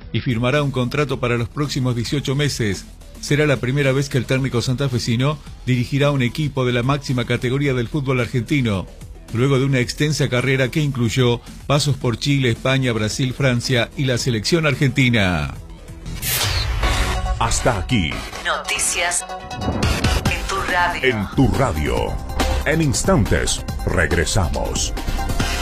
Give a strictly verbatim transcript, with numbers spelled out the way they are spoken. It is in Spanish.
y firmará un contrato para los próximos dieciocho meses. Será la primera vez que el técnico santafesino dirigirá un equipo de la máxima categoría del fútbol argentino, luego de una extensa carrera que incluyó pasos por Chile, España, Brasil, Francia y la selección argentina. Hasta aquí. Noticias en tu radio. En tu radio. En instantes, regresamos.